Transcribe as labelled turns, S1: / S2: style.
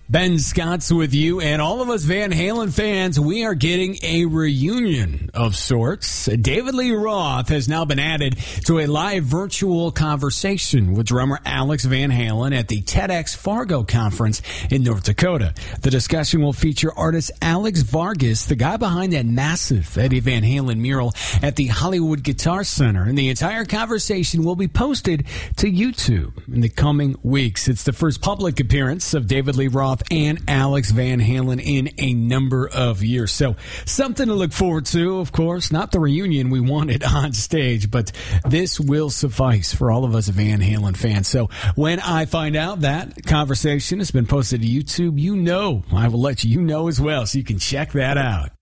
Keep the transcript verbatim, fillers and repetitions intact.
S1: Ben Scott's with you, and all of us Van Halen fans, we are getting a reunion of sorts. David Lee Roth has now been added to a live virtual conversation with drummer Alex Van Halen at the TEDx Fargo conference in North Dakota. The discussion will feature artist Alex Vargas, the guy behind that massive Eddie Van Halen mural at the Hollywood Guitar Center, and the entire conversation will be posted to YouTube in the coming weeks. It's the first public appearance of David Lee Roth and Alex Van Halen in a number of years. So something to look forward to, of course. Not the reunion we wanted on stage, but this will suffice for all of us Van Halen fans. So when I find out that conversation has been posted to YouTube, you know I will let you know as well, so you can check that out.